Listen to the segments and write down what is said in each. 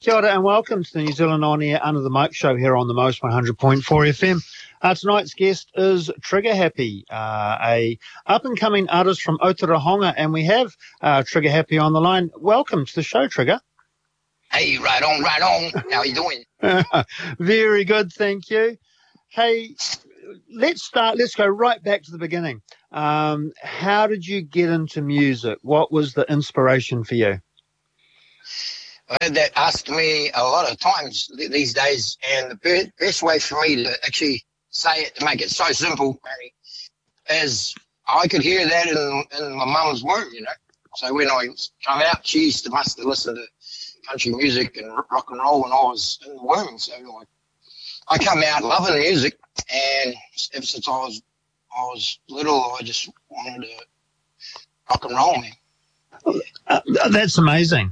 Kia ora and welcome to the New Zealand On Air Under the Mic show here on the Most 100.4 FM. Tonight's guest is Trigger Happy, a up-and-coming artist from Otorohanga, and we have Trigger Happy on the line. Welcome to the show, Trigger. Hey, right on. How are you doing? Very good, thank you. Hey, let's go right back to the beginning. How did you get into music? What was the inspiration for you? I had that asked me a lot of times these days, and the best way for me to actually say it, to make it so simple, is I could hear that in my mum's womb, you know. So when I come out, she must have listened to country music and rock and roll when I was in the womb. So I come out loving music, and ever since I was little, I just wanted to rock and roll, man. That's amazing.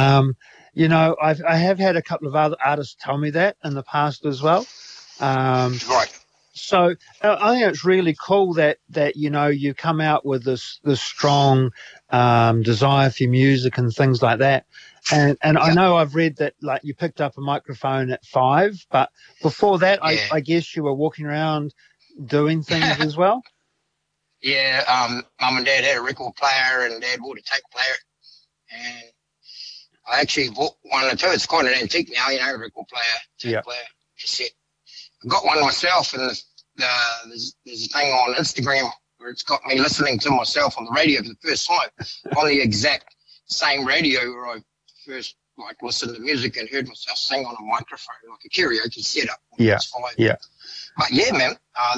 You know, I have had a couple of other artists tell me that in the past as well. Right. So I think it's really cool that you know you come out with this strong desire for music and things like that. And I know I've read that like you picked up a microphone at 5, but before that, I guess you were walking around doing things as well. Yeah, Mum and Dad had a record player, and Dad bought a tape player, and I actually bought one or two. It's quite an antique now, you know, record player, tape player, cassette. I got one myself, and there's a thing on Instagram where it's got me listening to myself on the radio for the first time, on the exact same radio where I first listened to music and heard myself sing on a microphone, like a karaoke setup. Yeah. But yeah, man,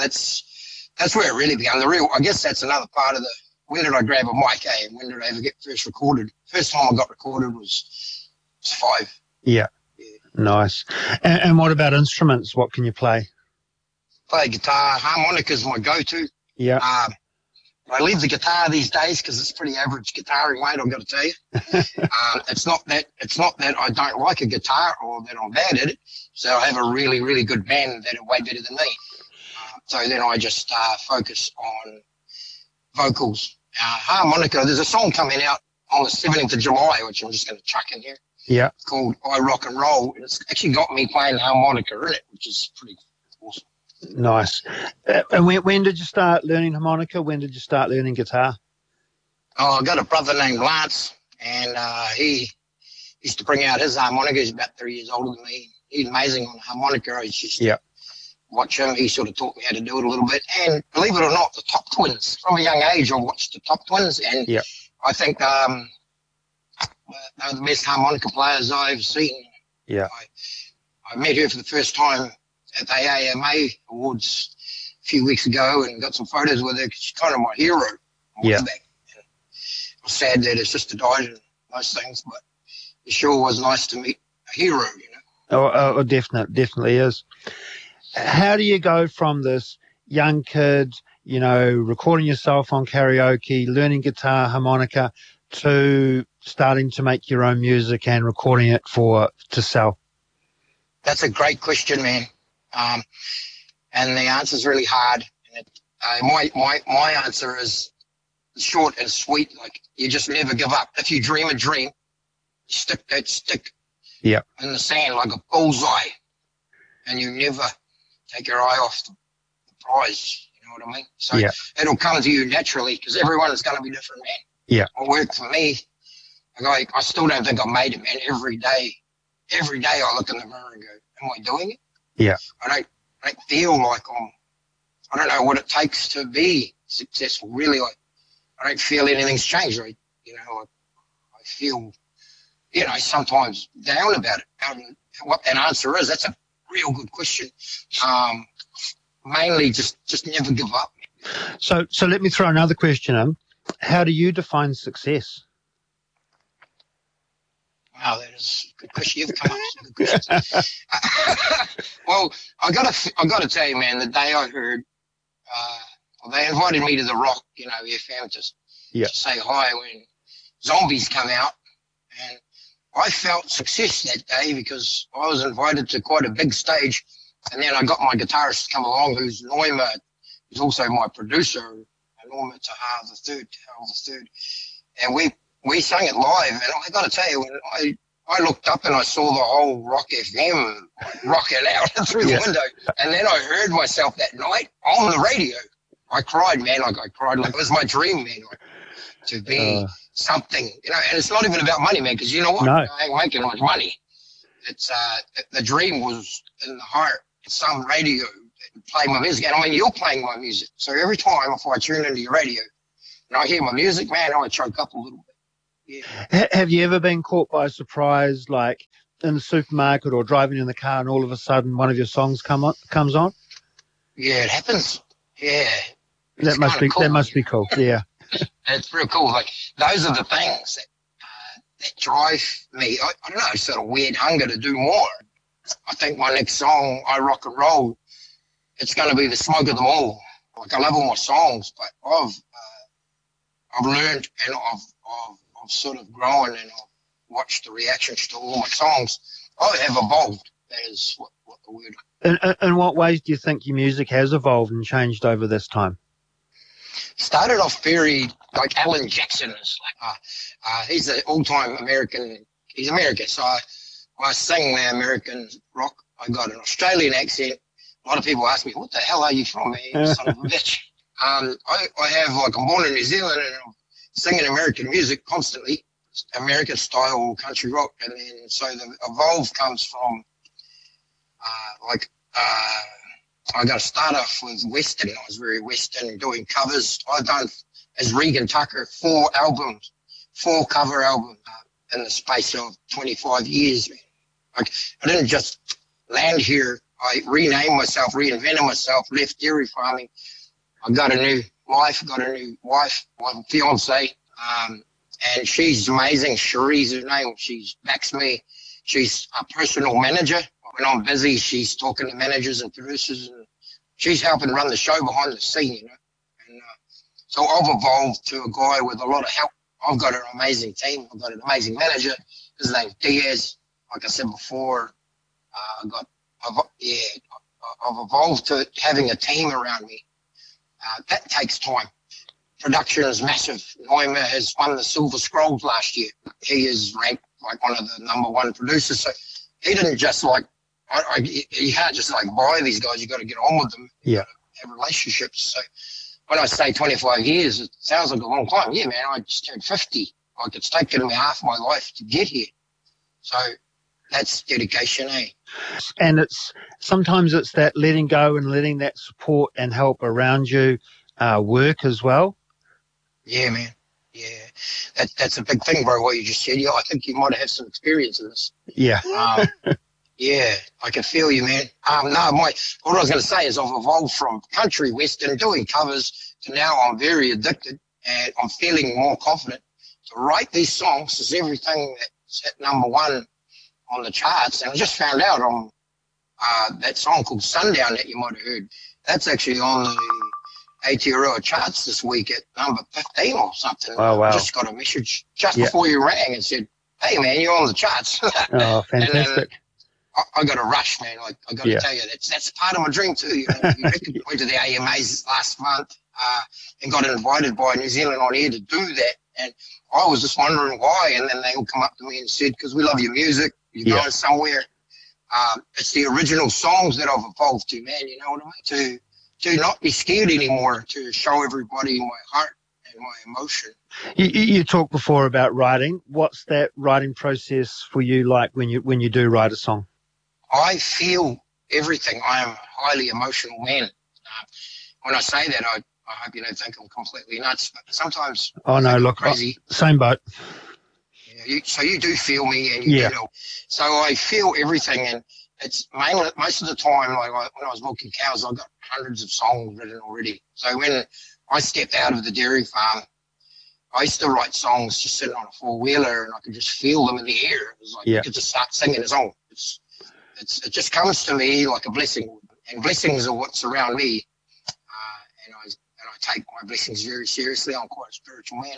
that's where it really began. I guess that's another part of where did I grab a mic, when did I ever get first recorded? First time I got recorded was 5. Yeah. Nice. And what about instruments? What can you play? Play guitar. Harmonica's my go-to. Yeah. I leave the guitar these days because it's pretty average guitaring, mate, I've got to tell you. It's not that I don't like a guitar or that I'm bad at it. So I have a really, really good band that are way better than me. So then I just focus on vocals. Harmonica, there's a song coming out on the 17th of July, which I'm just going to chuck in here. Yeah. It's called I Rock and Roll. And it's actually got me playing harmonica in it, which is pretty awesome. Nice. And when did you start learning harmonica? When did you start learning guitar? Oh, I got a brother named Lance, and he used to bring out his harmonica. He's about 3 years older than me. He's amazing on the harmonica. I used to watch him. He sort of taught me how to do it a little bit. And believe it or not, the Top Twins, from a young age, I watched the Top Twins, and I think they're the best harmonica players I've ever seen. Yeah. I met her for the first time at the AMA Awards a few weeks ago and got some photos with her. She's kind of my hero. Yeah. I'm sad that her sister died and those things, but it sure was nice to meet a hero, you know. Oh, definitely is. How do you go from this young kid, you know, recording yourself on karaoke, learning guitar, harmonica, to starting to make your own music and recording it to sell? That's a great question, man. And the answer is really hard. And my answer is short and sweet. Like, you just never give up. If you dream a dream, stick that stick in the sand like a bullseye, and you never take your eye off the prize. You know what I mean? So it'll come to you naturally, because everyone is going to be different, man. Yeah. What worked for me, I still don't think I made it, man. Every day I look in the mirror and go, am I doing it? Yeah. I don't feel like I don't know what it takes to be successful, really. I don't feel anything's changed. I feel, you know, sometimes down about it. What that answer is, that's a real good question. Mainly just never give up. So let me throw another question in. How do you define success? Wow, that is a good question. You've come up with some good questions. Well, I gotta tell you, man, the day I heard, they invited me to the Rock, you know, FM to say hi when Zombies come out, and I felt success that day because I was invited to quite a big stage, and then I got my guitarist to come along, who's Noima, who's also my producer, Noima Tahar the third, and we sang it live, and I got to tell you, when I looked up and I saw the whole Rock FM rocking out through the window. And then I heard myself that night on the radio. I cried, man. Like I cried like it was my dream, man. Like, to be something, you know. And it's not even about money, man, because you know what? No. I ain't making much money. It's the dream was in the heart. Some radio play my music, and I mean, you're playing my music. So every time if I tune into your radio and I hear my music, man, I choke up a little bit. Yeah. Have you ever been caught by surprise, like in the supermarket or driving in the car, and all of a sudden one of your songs comes on? Yeah, it happens. Yeah, that must be cool. That must be cool. Yeah, it's real cool. Like those are the things that drive me. I don't know, sort of weird hunger to do more. I think my next song, I Rock and Roll, it's going to be the smoke of them all. Like I love all my songs, but I've learned and I've sort of grown and I've watched the reactions to all my songs. I have evolved. That is what the word. In what ways do you think your music has evolved and changed over this time? Started off very like Alan Jackson is like he's an all-time American. He's American, so when I sing the American rock, I got an Australian accent. A lot of people ask me, "What the hell are you from, man? Son of a bitch." I have like I'm born in New Zealand and I'm singing American music constantly, American style country rock, and then so the evolve comes from I got to start off with Western. I was very Western, doing covers. I've done, as Regan Tucker, 4 cover albums in the space of 25 years, man. Like, I didn't just land here. I renamed myself, reinvented myself, left dairy farming. I got a new wife, my fiance, and she's amazing. Cherie's her name. She backs me. She's a personal manager. When I'm busy, she's talking to managers and producers, and she's helping run the show behind the scene, you know. And so I've evolved to a guy with a lot of help. I've got an amazing team. I've got an amazing manager. His name's Diaz. Like I said before, I've evolved to having a team around me. That takes time. Production is massive. Noima has won the Silver Scrolls last year. He is ranked like one of the #1 producers. So he didn't just like, you can't just like buy these guys. You got to get on with them. Yeah. Have relationships. So when I say 25 years, it sounds like a long time. Yeah, man, I just turned 50. Like it's taken me half my life to get here. So that's dedication, eh? And sometimes it's that letting go and letting that support and help around you work as well. Yeah, man. Yeah, that's a big thing, bro. What you just said. Yeah, I think you might have some experience in this. Yeah. Yeah, I can feel you, man. What I was going to say is I've evolved from country western doing covers to now I'm very addicted and I'm feeling more confident to write these songs. Is everything that's at #1 on the charts, and I just found out on that song called Sundown that you might have heard. That's actually on the Aotearoa charts this week at number 15 or something. Oh, wow. I just got a message just before you rang and said, "Hey, man, you're on the charts." Oh, fantastic. I got a rush, man. I got to tell you, that's part of my dream too. You know, we went to the AMAs last month and got invited by New Zealand On Air to do that. And I was just wondering why. And then they all come up to me and said, "Because we love your music. You're going somewhere." It's the original songs that I've evolved to, man. You know what I mean? To not be scared anymore, to show everybody my heart and my emotion. You talked before about writing. What's that writing process for you like when you do write a song? I feel everything. I am a highly emotional man. When I say that, I hope you don't think I'm completely nuts, but sometimes I'm crazy. Same boat. So you do feel me, and you know. So I feel everything, and it's mainly most of the time. Like when I was milking cows, I got hundreds of songs written already. So when I stepped out of the dairy farm, I used to write songs just sitting on a 4-wheeler, and I could just feel them in the air. It was like you could just start singing a song. It just comes to me like a blessing, and blessings are what's around me. And I take my blessings very seriously. I'm quite a spiritual man.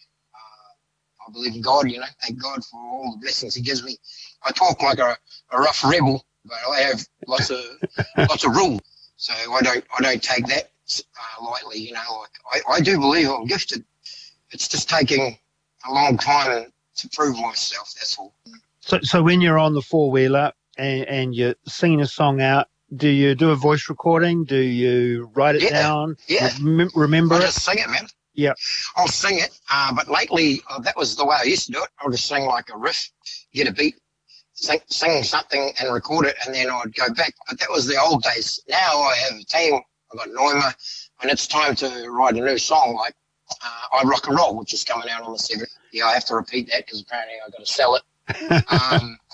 I believe in God, you know. Thank God for all the blessings He gives me. I talk like a rough rebel, but I have lots of rules, so I don't take that lightly, you know. Like I do believe I'm gifted. It's just taking a long time to prove myself. That's all. So when you're on the four-wheeler and you're singing a song out, do you do a voice recording? Do you write it down? Yeah. Remember I it? just sing it, man. Yeah. I'll sing it. But lately, that was the way I used to do it. I'll just sing like a riff, get a beat, sing something and record it, and then I'd go back. But that was the old days. Now I have a team. I've got Noima, and it's time to write a new song like I Rock and Roll, which is coming out on the 7th. Yeah, I have to repeat that because apparently I've got to sell it.